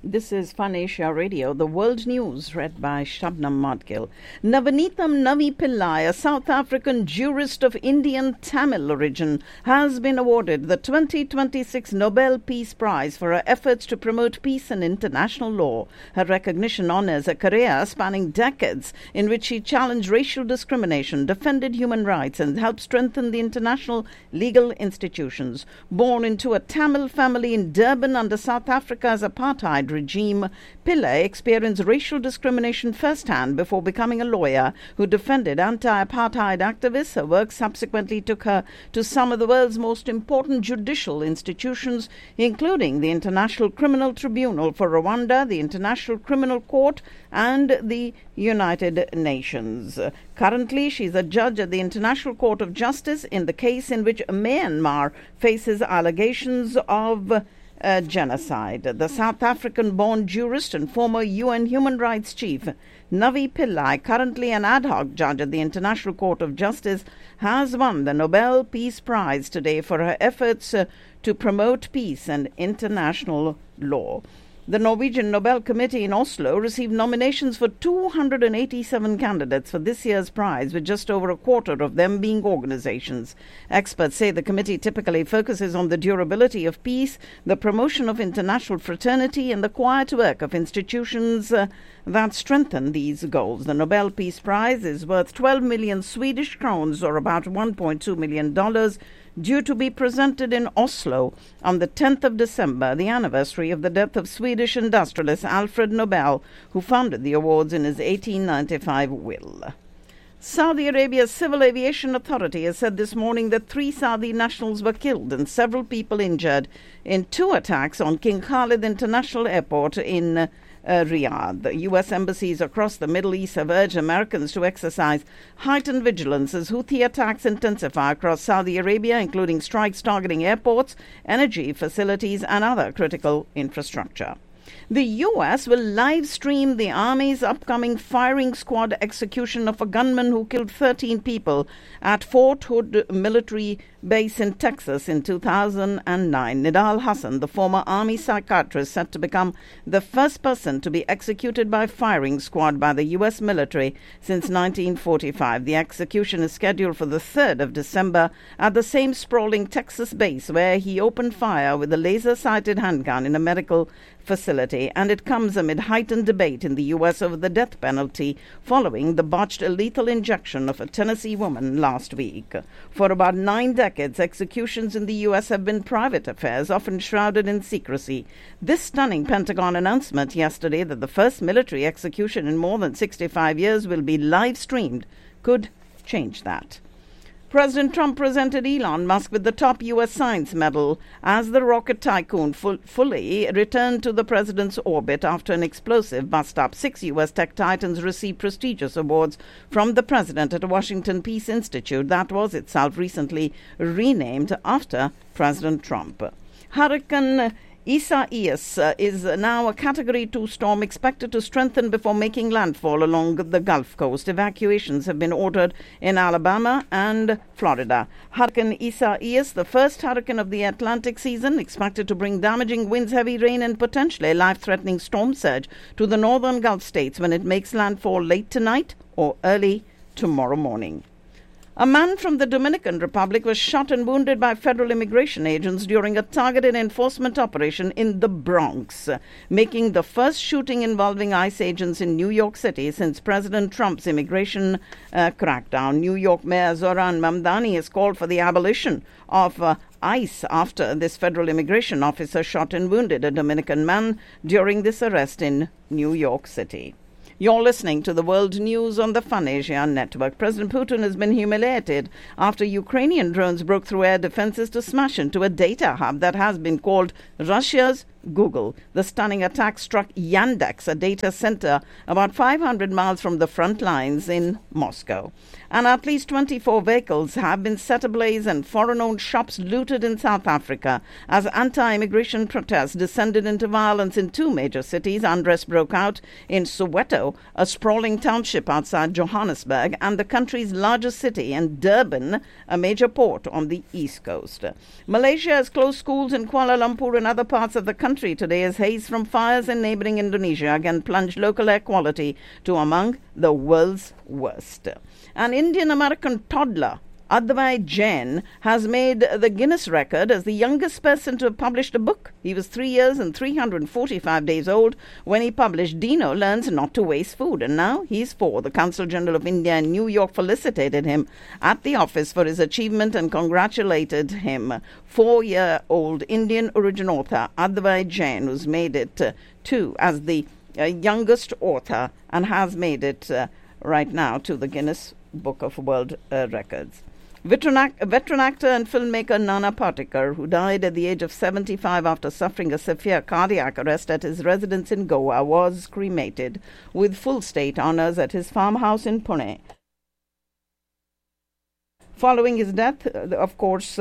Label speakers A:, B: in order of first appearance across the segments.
A: This is Fun Asia Radio, the world news read by Shabnam Madgil. Navanitam Navi Pillai, a South African jurist of Indian Tamil origin, has been awarded the 2026 Nobel Peace Prize for her efforts to promote peace and international law. Her recognition honors a career spanning decades in which she challenged racial discrimination, defended human rights, and helped strengthen the international legal institutions. Born into a Tamil family in Durban under South Africa's apartheid regime, Pillai experienced racial discrimination firsthand before becoming a lawyer who defended anti-apartheid activists. Her work subsequently took her to some of the world's most important judicial institutions, including the International Criminal Tribunal for Rwanda, the International Criminal Court, and the United Nations. Currently, she's a judge at the International Court of Justice in the case in which Myanmar faces allegations of genocide. The South African-born jurist and former UN Human Rights Chief Navi Pillai, currently an ad hoc judge at the International Court of Justice, has won the Nobel Peace Prize today for her efforts to promote peace and international law. The Norwegian Nobel Committee in Oslo received nominations for 287 candidates for this year's prize, with just over a quarter of them being organizations. Experts say the committee typically focuses on the durability of peace, the promotion of international fraternity, and the quiet work of institutions that strengthen these goals. The Nobel Peace Prize is worth 12 million Swedish crowns, or about $1.2 million, due to be presented in Oslo on the 10th of December, the anniversary of the death of Swedish industrialist Alfred Nobel, who founded the awards in his 1895 will. Saudi Arabia's Civil Aviation Authority has said this morning that 3 Saudi nationals were killed and several people injured in 2 attacks on King Khalid International Airport in Riyadh. The U.S. embassies across the Middle East have urged Americans to exercise heightened vigilance as Houthi attacks intensify across Saudi Arabia, including strikes targeting airports, energy facilities, and other critical infrastructure. The U.S. will live stream the Army's upcoming firing squad execution of a gunman who killed 13 people at Fort Hood military base in Texas in 2009. Nidal Hassan, the former Army psychiatrist, set to become the first person to be executed by firing squad by the U.S. military since 1945. The execution is scheduled for the 3rd of December at the same sprawling Texas base where he opened fire with a laser-sighted handgun in a medical facility, and it comes amid heightened debate in the U.S. over the death penalty following the botched lethal injection of a Tennessee woman last week. For about 9 decades, executions in the U.S. have been private affairs, often shrouded in secrecy. This stunning Pentagon announcement yesterday that the first military execution in more than 65 years will be live-streamed could change that. President Trump presented Elon Musk with the top U.S. science medal as the rocket tycoon fully returned to the president's orbit after an explosive bust-up. 6 U.S. tech titans received prestigious awards from the president at the Washington Peace Institute that was itself recently renamed after President Trump. Hurricane Isaias is now a Category 2 storm expected to strengthen before making landfall along the Gulf Coast. Evacuations have been ordered in Alabama and Florida. Hurricane Isaias, the first hurricane of the Atlantic season, expected to bring damaging winds, heavy rain, and potentially life-threatening storm surge to the northern Gulf states when it makes landfall late tonight or early tomorrow morning. A man from the Dominican Republic was shot and wounded by federal immigration agents during a targeted enforcement operation in the Bronx, making the first shooting involving ICE agents in New York City since President Trump's immigration crackdown. New York Mayor Zohran Mamdani has called for the abolition of ICE after this federal immigration officer shot and wounded a Dominican man during this arrest in New York City. You're listening to the World News on the Fun Asia Network. President Putin has been humiliated after Ukrainian drones broke through air defenses to smash into a data hub that has been called Russia's Google. The stunning attack struck Yandex, a data center about 500 miles from the front lines in Moscow. And at least 24 vehicles have been set ablaze and foreign-owned shops looted in South Africa as anti-immigration protests descended into violence in 2 major cities. Unrest broke out in Soweto, a sprawling township outside Johannesburg, and the country's largest city, and Durban, a major port on the east coast. Malaysia has closed schools in Kuala Lumpur and other parts of the country country today as haze from fires in neighboring Indonesia again plunged local air quality to among the world's worst. An Indian-American toddler, Advait Jain, has made the Guinness record as the youngest person to have published a book. He was 3 years and 345 days old when he published Dino Learns Not to Waste Food, and now he's 4. The Consul General of India in New York felicitated him at the office for his achievement and congratulated him. 4-year-old Indian origin author Advait Jain, who's made it too as the youngest author and has made it right now to the Guinness Book of World Records. Veteran actor and filmmaker Nana Patekar, who died at the age of 75 after suffering a severe cardiac arrest at his residence in Goa, was cremated with full state honours at his farmhouse in Pune. Following his death, of course,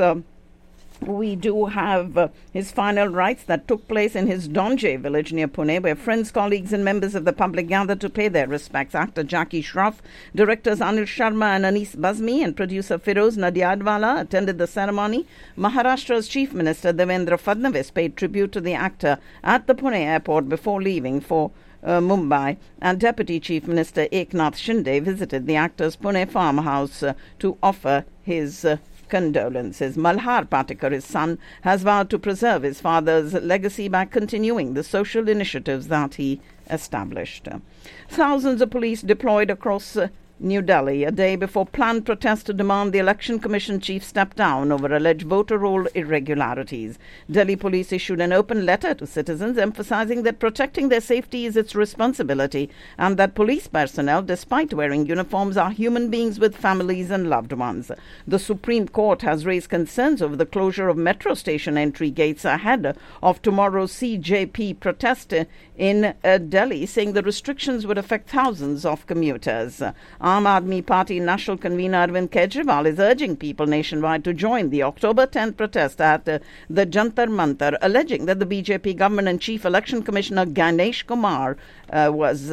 A: we do have his final rites that took place in his Donje village near Pune, where friends, colleagues and members of the public gathered to pay their respects. Actor Jackie Shroff, directors Anil Sharma and Anis Bazmi, and producer Firoz Nadiadwala attended the ceremony. Maharashtra's Chief Minister Devendra Fadnavis paid tribute to the actor at the Pune airport before leaving for Mumbai, and Deputy Chief Minister Eknath Shinde visited the actor's Pune farmhouse to offer his condolences. Malhar Patekar, his son, has vowed to preserve his father's legacy by continuing the social initiatives that he established. Thousands of police deployed across New Delhi a day before planned protests to demand the Election Commission chief step down over alleged voter roll irregularities. Delhi police issued an open letter to citizens emphasizing that protecting their safety is its responsibility and that police personnel, despite wearing uniforms, are human beings with families and loved ones. The Supreme Court has raised concerns over the closure of metro station entry gates ahead of tomorrow's CJP protest in Delhi, saying the restrictions would affect thousands of commuters. Aam Aadmi Party National Convener Arvind Kejriwal is urging people nationwide to join the October 10th protest at the Jantar Mantar, alleging that the BJP government and Chief Election Commissioner Ganesh Kumar was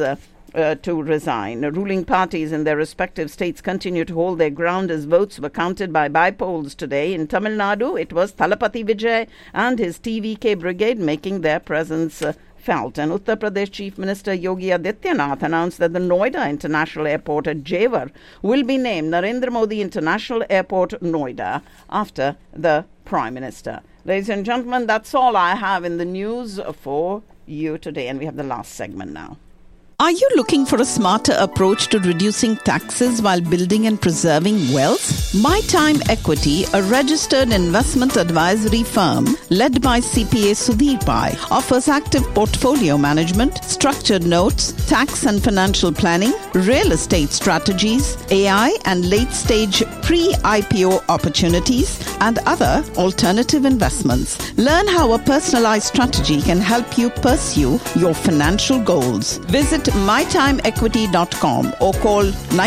A: to resign. Ruling parties in their respective states continue to hold their ground as votes were counted by polls today. In Tamil Nadu, it was Thalapathy Vijay and his TVK brigade making their presence felt. And Uttar Pradesh Chief Minister Yogi Adityanath announced that the Noida International Airport at Jewar will be named Narendra Modi International Airport Noida after the Prime Minister. Ladies and gentlemen, that's all I have in the news for you today, and we have the last segment now.
B: Are you looking for a smarter approach to reducing taxes while building and preserving wealth? My Time Equity, a registered investment advisory firm led by CPA Sudhir Pai, offers active portfolio management, structured notes, tax and financial planning, real estate strategies, AI and late-stage pre-IPO opportunities, and other alternative investments. Learn how a personalized strategy can help you pursue your financial goals. Visit mytimeequity.com or call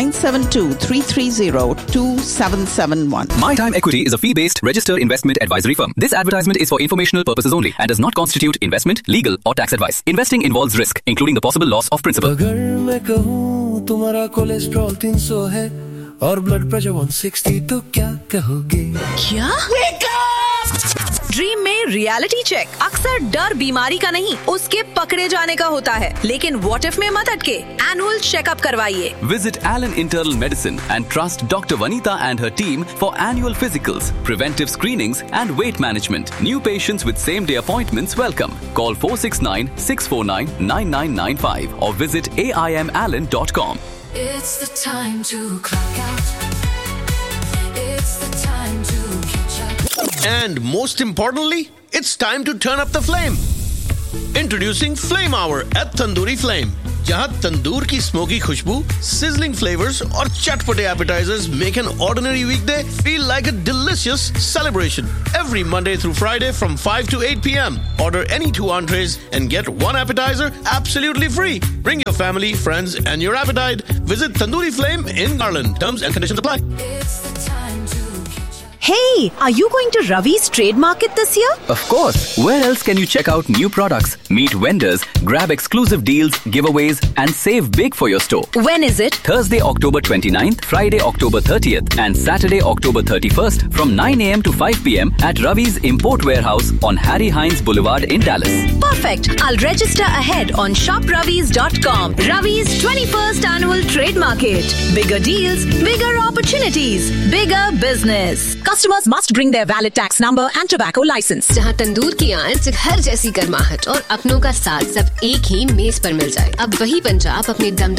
B: 972-330-2771.
C: MyTime Equity is a fee-based registered investment advisory firm. This advertisement is for informational purposes only and does not constitute investment, legal or tax advice. Investing involves risk, including the possible loss of principal.
D: अगर मैं कहूँ तुम्हारा cholesterol 300 है और blood pressure 160 तो क्या कहोगे?
E: क्या? ड्रीम में रियलिटी चेक अक्सर डर बीमारी का नहीं, उसके पकड़े जाने का होता है, लेकिन व्हाट इफ में मत अटके, एनुअल चेकअप करवाइए.
C: Visit Allen Internal Medicine and trust Dr. Vanita and her team for annual physicals, preventive screenings and weight management. New patients with same-day appointments welcome. Call 469-649-9995 or visit aimallen.com.
F: It's the time to clock out. It's the time to catch up.
G: And most importantly, it's time to turn up the flame. Introducing Flame Hour at Tandoori Flame. जहाँ तंदूर की smoky खुशबू, sizzling flavors और चटपटे appetizers make an ordinary weekday feel like a delicious celebration. Every Monday through Friday from 5 to 8 p.m. Order any 2 entrees and get 1 appetizer absolutely free. Bring your family, friends and your appetite. Visit Tandoori Flame in Garland. Terms and conditions apply.
F: It's the time to catch up.
E: Hey, are you going to Ravi's Trade Market this year?
C: Of course. Where else can you check out new products, meet vendors, grab exclusive deals, giveaways, and save big for your store?
E: When is it?
C: Thursday, October 29th, Friday, October 30th, and Saturday, October 31st from 9 a.m. to 5 p.m. at Ravi's Import Warehouse on Harry Hines Boulevard in Dallas.
E: Perfect. I'll register ahead on shopravis.com. Ravi's 21st Annual Trade Market. Bigger deals, bigger opportunities, bigger business.
H: Customers must bring their valid tax number and tobacco license.
I: जहाँ तंदूर की आंच घर जैसी गर्माहट और अपनों का साथ सब एक ही मेज पर मिल जाए। अब वही पंजाब अपने दमदार